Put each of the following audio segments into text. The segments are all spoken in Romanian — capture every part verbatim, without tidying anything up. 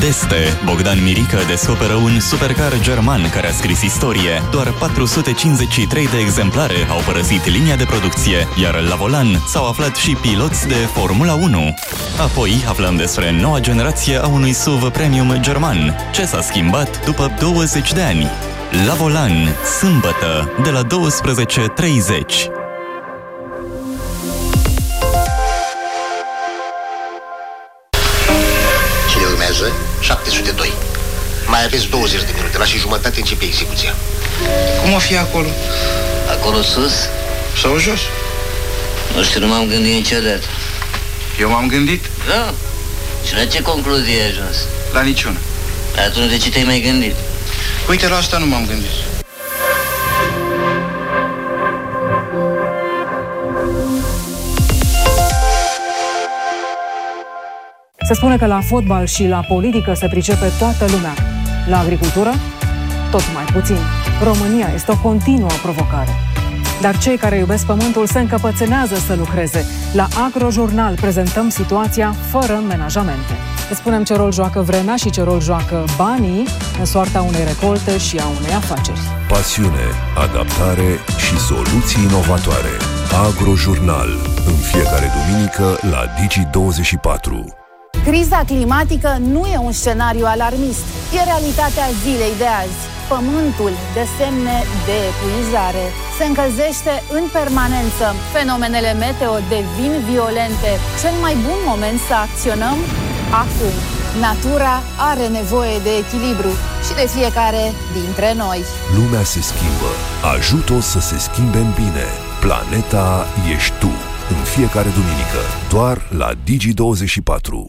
Este. Bogdan Mirică descoperă un supercar german care a scris istorie. Doar patru sute cincizeci și trei de exemplare au părăsit linia de producție, iar la volan s-au aflat și piloți de Formula unu. Apoi aflăm despre noua generație a unui S U V premium german. Ce s-a schimbat după douăzeci de ani? La volan, sâmbătă, de la douăsprezece treizeci. Cine urmează? șapte sute doi. Mai aveți douăzeci de minute, la și jumătate începe execuția. Cum o fi acolo? Acolo sus? Sau jos? Nu știu, nu m-am gândit niciodată. Eu m-am gândit? Da? Și la ce concluzie ai ajuns? La niciuna. Atunci de ce te-ai mai gândit? Uite, la asta nu m-am gândit. Se spune că la fotbal și la politică se pricepe toată lumea. La agricultură, tot mai puțin. România este o continuă provocare. Dar cei care iubesc pământul se încăpățânează să lucreze. La Agrojurnal prezentăm situația fără menajamente. Îți spunem ce rol joacă vremea și ce rol joacă banii în soarta unei recolte și a unei afaceri. Pasiune, adaptare și soluții inovatoare. Agrojurnal, în fiecare duminică la Digi douăzeci și patru. Criza climatică nu e un scenariu alarmist. E realitatea zilei de azi. Pământul de semne de epuizare. Se încălzește în permanență. Fenomenele meteo devin violente. Cel mai bun moment să acționăm? Acum. Natura are nevoie de echilibru și de fiecare dintre noi. Lumea se schimbă. Ajută-o să se schimbe în bine. Planeta ești tu. În fiecare duminică. Doar la Digi douăzeci și patru.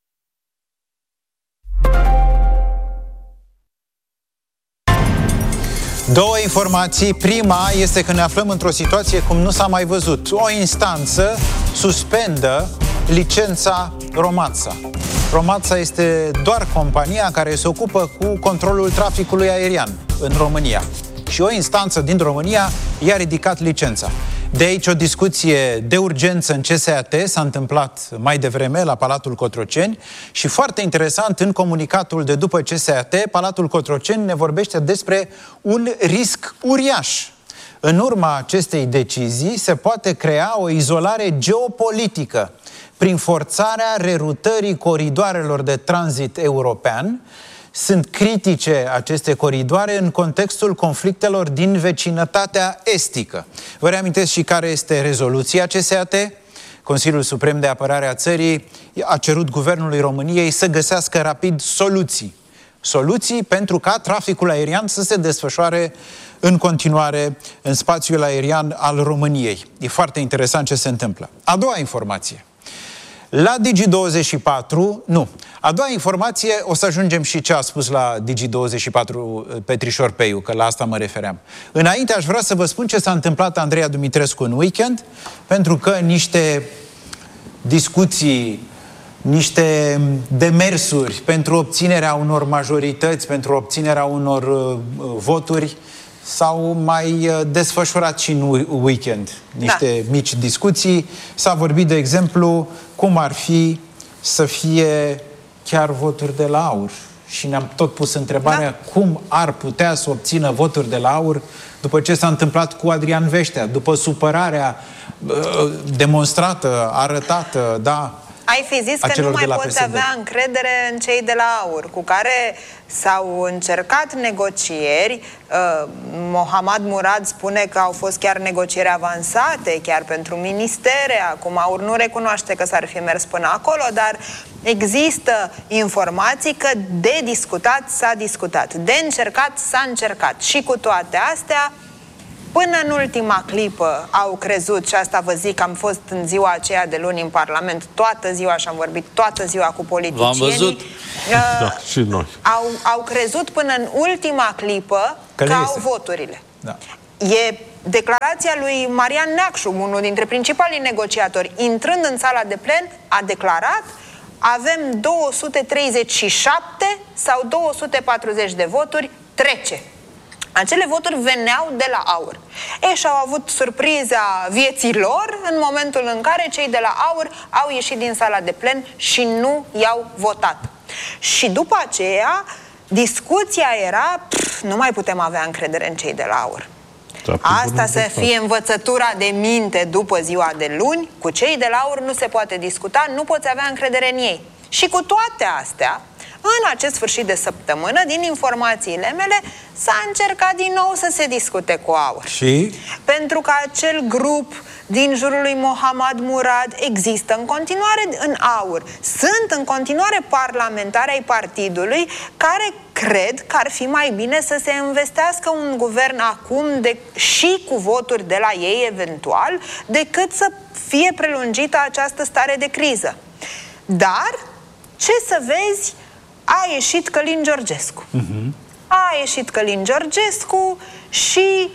Două informații. Prima este că ne aflăm într-o situație cum nu s-a mai văzut. O instanță suspendă licența Romața. Romața este doar compania care se ocupă cu controlul traficului aerian în România. Și o instanță din România i-a ridicat licența. De aici o discuție de urgență în C S A T s-a întâmplat mai devreme la Palatul Cotroceni și foarte interesant, în comunicatul de după C S A T, Palatul Cotroceni ne vorbește despre un risc uriaș. În urma acestei decizii se poate crea o izolare geopolitică prin forțarea rerutării coridoarelor de tranzit european. Sunt critice aceste coridoare în contextul conflictelor din vecinătatea estică. Vă reamintesc și care este rezoluția C S A T? Consiliul Suprem de Apărare a țării a cerut Guvernului României să găsească rapid soluții. Soluții pentru ca traficul aerian să se desfășoare în continuare în spațiul aerian al României. E foarte interesant ce se întâmplă. A doua informație. La Digi douăzeci și patru, nu. A doua informație, o să ajungem și ce a spus la Digi douăzeci și patru Petrișor Peiu, că la asta mă refeream. Înainte aș vrea să vă spun ce s-a întâmplat Andreea Dumitrescu în weekend, pentru că niște discuții, niște demersuri pentru obținerea unor majorități, pentru obținerea unor uh, voturi, s-au mai desfășurat și în weekend niște da. mici discuții. S-a vorbit, de exemplu, cum ar fi să fie chiar voturi de la AUR. Și ne-am tot pus întrebarea da. cum ar putea să obțină voturi de la AUR după ce s-a întâmplat cu Adrian Veștea, după supărarea uh, demonstrată, arătată, da, ai fi zis că nu mai poți avea încredere în cei de la AUR, cu care s-au încercat negocieri. uh, Mohamed Murad spune că au fost chiar negocieri avansate, chiar pentru ministere. Acum AUR nu recunoaște că s-ar fi mers până acolo, dar există informații că de discutat s-a discutat, de încercat s-a încercat. Și cu toate astea, până în ultima clipă au crezut, și asta vă zic, am fost în ziua aceea de luni în Parlament toată ziua și am vorbit toată ziua cu politicienii. V-am văzut. Uh, da, și noi. Au, au crezut până în ultima clipă că, că au voturile. Da. E declarația lui Marian Neacșu, unul dintre principalii negociatori, intrând în sala de plen, a declarat: avem două sute treizeci și șapte sau două sute patruzeci de voturi, trece. Acele voturi veneau de la AUR. Ei și-au avut surpriza vieții lor în momentul în care cei de la AUR au ieșit din sala de plen și nu i-au votat. Și după aceea, discuția era, pf, nu mai putem avea încredere în cei de la AUR. Asta să fie învățătura de minte după ziua de luni. Cu cei de la AUR nu se poate discuta, nu poți avea încredere în ei. Și cu toate astea, în acest sfârșit de săptămână, din informațiile mele, s-a încercat din nou să se discute cu AUR. Și? Pentru că acel grup din jurul lui Mohamad Murad există în continuare în AUR. Sunt în continuare parlamentari ai partidului care cred că ar fi mai bine să se investească un guvern acum de, și cu voturi de la ei eventual, decât să fie prelungită această stare de criză. Dar, ce să vezi, a ieșit Călin Georgescu. Uh-huh. A ieșit Călin Georgescu și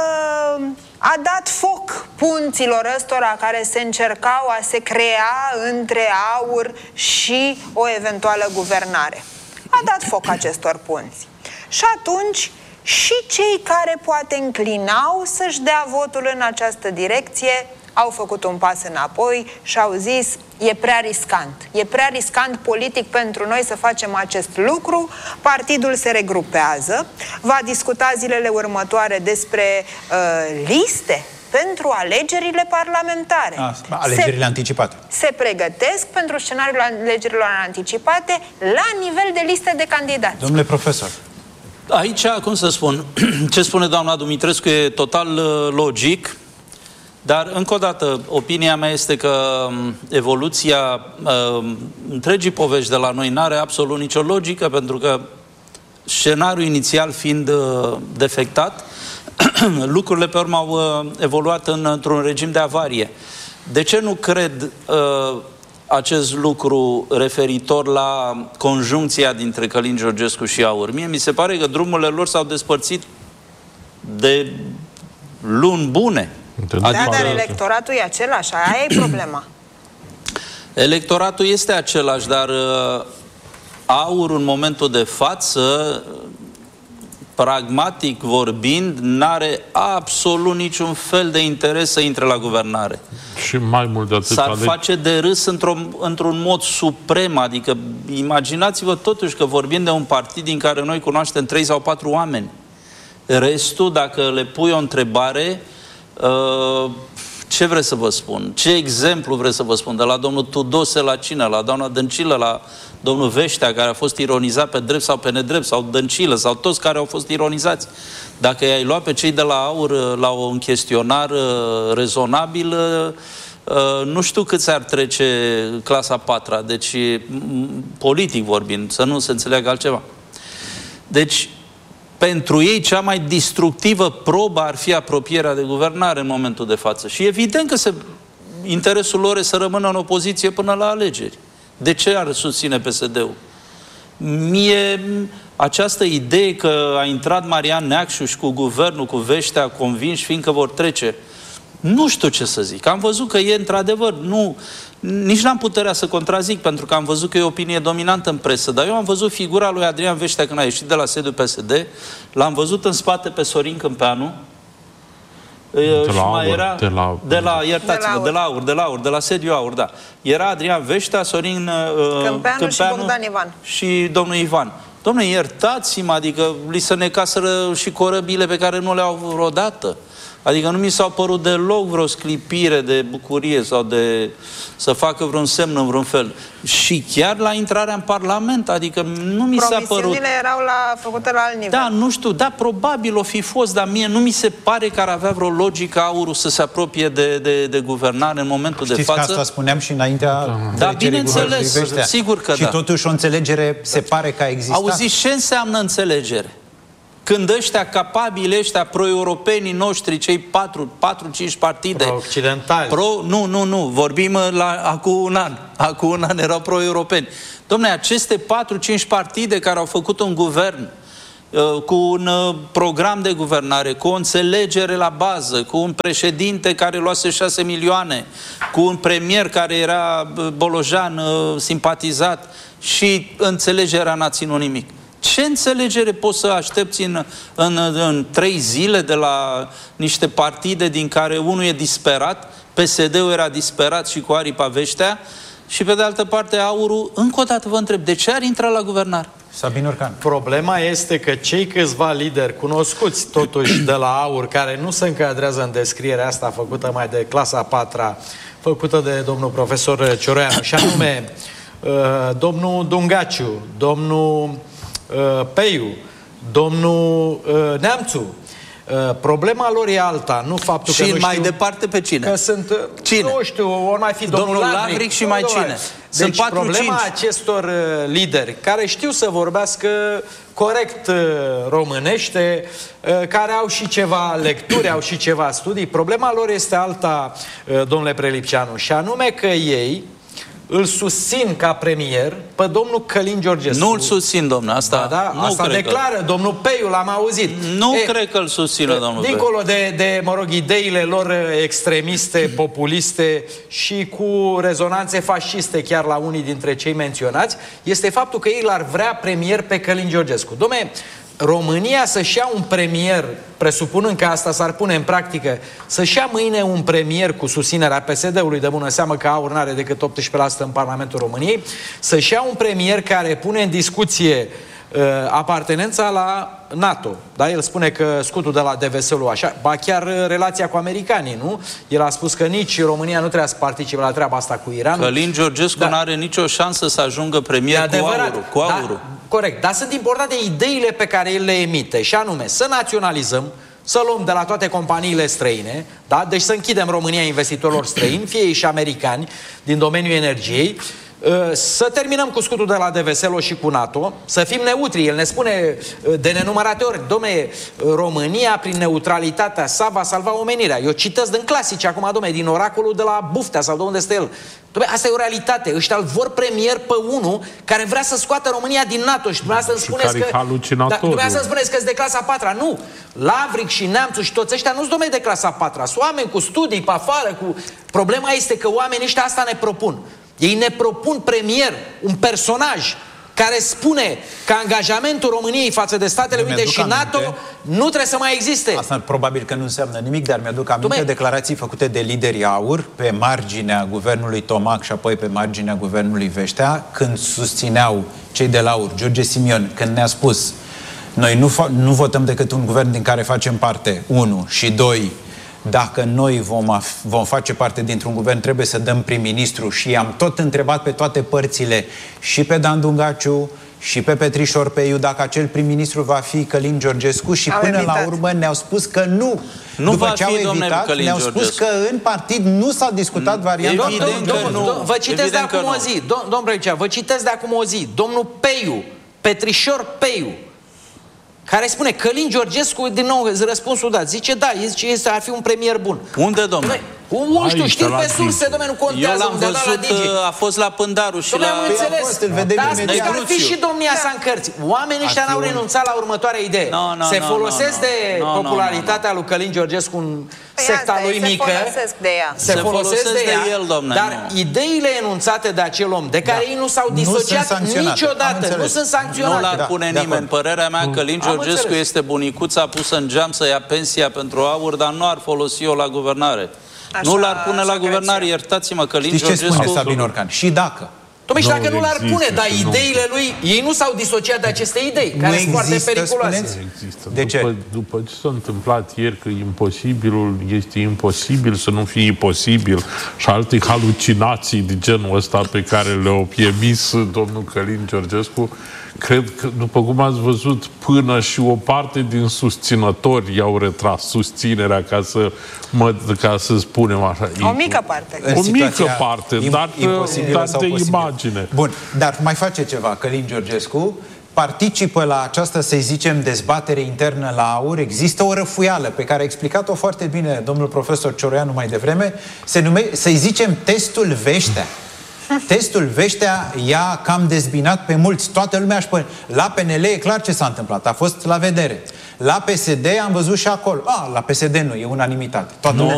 uh, a dat foc punților ăstora care se încercau a se crea între AUR și o eventuală guvernare. A dat foc acestor punți. Și atunci și cei care poate înclinau să-și dea votul în această direcție au făcut un pas înapoi și au zis: e prea riscant. E prea riscant politic pentru noi să facem acest lucru. Partidul se regrupează, va discuta zilele următoare despre uh, liste pentru alegerile parlamentare. A, alegerile se, anticipate. Se pregătesc pentru scenariul alegerilor anticipate la nivel de liste de candidați. Domnule profesor, aici, cum să spun, ce spune doamna Dumitrescu e total uh, logic. Dar, încă o dată, opinia mea este că evoluția uh, întregii povești de la noi n-are absolut nicio logică, pentru că scenariul inițial fiind uh, defectat, lucrurile pe urmă au uh, evoluat în, într-un regim de avarie. De ce nu cred uh, acest lucru referitor la conjuncția dintre Călin Georgescu și AUR? Mie mi se pare că drumurile lor s-au despărțit de luni bune. Da, dar electoratul e același, aia e problema. Electoratul este același, dar uh, AUR în momentul de față, pragmatic vorbind, n-are absolut niciun fel de interes să intre la guvernare. Și mai mult de atât. S-ar face de râs într-un, într-un mod suprem, adică imaginați-vă totuși că vorbim de un partid din care noi cunoaștem trei sau patru oameni. Restul, dacă le pui o întrebare, Uh, ce vreți să vă spun? Ce exemplu vreți să vă spun? De la domnul Tudose la cine? La doamna Dăncilă, la domnul Veștea, care a fost ironizat pe drept sau pe nedrept, sau Dăncilă, sau toți care au fost ironizați. Dacă i-ai luat pe cei de la AUR la un chestionar uh, rezonabil, uh, nu știu cât s-ar trece clasa patra. Deci, politic vorbind, să nu se înțeleagă altceva. Deci, pentru ei cea mai distructivă probă ar fi apropierea de guvernare în momentul de față. Și evident că se, interesul lor e să rămână în opoziție până la alegeri. De ce ar susține P S D-ul? Mie această idee că a intrat Marian Neacșu și cu guvernul, cu Veștea, convinși fiindcă vor trece, nu știu ce să zic. Am văzut că e într-adevăr, nu, nici n-am puterea să contrazic, pentru că am văzut că e o opinie dominantă în presă, dar eu am văzut figura lui Adrian Veștea când a ieșit de la sediul P S D, l-am văzut în spate pe Sorin Câmpeanu, de și la mai AUR, era, de la, de la, iertați-mă, de la AUR, de la AUR, de la sediul AUR, da. Era Adrian Veștea, Sorin uh, Câmpeanu, Câmpeanu și Bogdan Ivan. Și domnul Ivan. Dom'le, iertați-mă, adică li se necaseră și corăbile pe care nu le-au vreodată. Adică nu mi s-au părut deloc vreo sclipire de bucurie sau de să facă vreun semn în vreun fel. Și chiar la intrarea în Parlament, adică nu mi s-a părut... Promisiunile erau la, făcute la alt nivel. Da, nu știu, da, probabil o fi fost, dar mie nu mi se pare că ar avea vreo logică AUR-ul să se apropie de, de, de guvernare în momentul Știți de față. Știți că asta spuneam și înaintea... Da, bineînțeles, sigur că și da. Și totuși o înțelegere se pare că a existat. Auziți, ce înseamnă înțelegere? Când ăștia capabili, ăștia pro-europenii noștri, cei patru, patru, cinci partide... Pro-occidentali. Pro, nu, nu, nu, vorbim la, acum un an. Acum un an erau pro-europeni. Dom'le, aceste patru, cinci partide care au făcut un guvern uh, cu un uh, program de guvernare, cu o înțelegere la bază, cu un președinte care luase șase milioane, cu un premier care era uh, bolojan, uh, simpatizat, și înțelegerea n-a ținut nimic. Ce înțelegere poți să aștepți în, în, în trei zile de la niște partide din care unul e disperat, P S D-ul era disperat și cu aripa Veștea, și pe de altă parte Aurul, încă o dată vă întreb, de ce ar intra la guvernare? Sabin Orcan. Problema este că cei câțiva lideri cunoscuți totuși de la Aur, care nu se încadrează în descrierea asta făcută mai de clasa a patra, făcută de domnul profesor Cioreanu, și anume domnul Dungaciu, domnul Peiu, domnul Neamțu. Problema lor e alta, nu faptul și că nu mai știu, departe pe cine? Că sunt, cine? Nu știu, ori mai fi domnul, domnul Lavric, Lavric și mai cine? Deci Sunt patru, problema cinci. acestor lideri care știu să vorbească corect românește, care au și ceva lecturi, au și ceva studii, problema lor este alta, domnule Prelipceanu, și anume că ei îl susțin ca premier pe domnul Călin Georgescu. Nu îl susțin, domnule, asta, da, da, nu asta cred declară că... domnul Peiu, l-am auzit. Nu e, cred că îl susțină, domnul Peiu. Dincolo de, de, mă rog, ideile lor extremiste, populiste și cu rezonanțe fasciste chiar la unii dintre cei menționați, este faptul că ei l-ar vrea premier pe Călin Georgescu. Dom'le, România să-și ia un premier, presupunând că asta s-ar pune în practică, să-și ia mâine un premier cu susținerea P S D-ului, de bună seamă că Aur n-are decât optsprezece la sută în Parlamentul României, să-și ia un premier care pune în discuție uh, apartenența la NATO. Da? El spune că scutul de la D V S-ul așa, ba chiar uh, relația cu americanii, nu? El a spus că nici România nu trebuie să participe la treaba asta cu Iranul. Călin Georgescu da. n-are nicio șansă să ajungă premier cu Aurul. Cu Aurul. Da, corect, dar sunt importante ideile pe care el le emite, și anume să naționalizăm, să luăm de la toate companiile străine, da? Deci să închidem România investitorilor străini, fie ei și americani, din domeniul energiei, să terminăm cu scutul de la D V S-ul și cu NATO, să fim neutri. El ne spune de nenumărate ori, dom'le, România prin neutralitatea sa va salva omenirea. Eu citesc din clasici acum, dom'le, din oracolul de la Buftea sau de unde este el. Dom'le, asta e o realitate. Ăștia îl vor premier pe unul care vrea să scoată România din NATO și dumneavoastră îmi spuneți că... Da, dumneavoastră îmi spuneți că sunt de clasa a patra. Nu! Lavric și Neamțu și toți ăștia nu sunt dom'le de clasa a patra. Sunt oameni cu studii pe afară, cu... Problema este că oamenii ăștia asta ne propun. Ei ne propun premier, un personaj care spune că angajamentul României față de Statele Unite și NATO aminte, nu trebuie să mai existe. Asta probabil că nu înseamnă nimic, dar mi-aduc aminte Dumne. declarații făcute de liderii Aur pe marginea guvernului Tomac și apoi pe marginea guvernului Veștea, când susțineau cei de la Aur, George Simion, când ne-a spus: noi nu, nu votăm decât un guvern din care facem parte, unu, și doi, dacă noi vom, vom face parte dintr-un guvern, trebuie să dăm prim-ministru. Și am tot întrebat pe toate părțile, și pe Dan Dungaciu, și pe Petrișor Peiu, dacă acel prim-ministru va fi Călin Georgescu, și au până evitat. la urmă ne-au spus că nu. Nu După va ce au fi, evitat, ne-au spus că în partid nu s-a discutat varianta. Evident că nu. Vă citesc de acum o zi, domnul Brăicea, vă citesc de acum o zi, domnul Peiu, Petrișor Peiu, care spune, Călin Georgescu, din nou răspunsul dat, zice da, zice, este, ar fi un premier bun. Unde, domnule? Nu știu, știu pe surse, domnule, nu contează. Eu l-am văzut, a fost la Pândaru și domnule, la... am înțeles, dar a spus că ar fi și domnia sa în cărți. Oamenii ăștia n-au renunțat la următoarea idee. No, no, se no, folosesc no, no. de no, popularitatea no, no. lui Călin Georgescu în păi secta asta lui e, mică. Se folosesc de ea. Se, se folosesc de, de el, domne, dar nu. ideile enunțate de acel om, de care da. ei nu s-au disociat niciodată, nu sunt sancționate. Nu l-ar pune nimeni. Părerea mea, Călin Georgescu este bunicuța pusă în geam să ia pensia pentru Aur, dar nu ar folosi-o la guvernare. Așa, nu l-ar pune la guvernare, iertați-mă, Călin Știți Georgescu... ce spune Sabin Orcan? Și dacă... Dom'le, și dacă nu l-ar pune, dar ideile lui, ei nu s-au disociat de aceste idei, care sunt foarte periculoase. Nu există. De ce? După, după ce s-a întâmplat ieri că imposibilul este imposibil să nu fie imposibil și alte halucinații de genul ăsta pe care le-a emis domnul Călin Georgescu, cred că, după cum ați văzut, până și o parte din susținători i-au retras susținerea, ca să, mă, ca să spunem așa. O mică parte. O mică parte, dar, dar de imagine. Bun, dar mai face ceva Călin Georgescu, participă la această, să zicem, dezbatere internă la Aur. Există o răfuială pe care a explicat-o foarte bine domnul profesor Cioreanu mai devreme, se numește, să zicem, testul Veștea. Testul Veștea i-a cam dezbinat pe mulți. Toată lumea își pune. La P N L e clar ce s-a întâmplat. A fost la vedere. La P S D am văzut și acolo. A, la P S D nu, e unanimitate. Toată nu,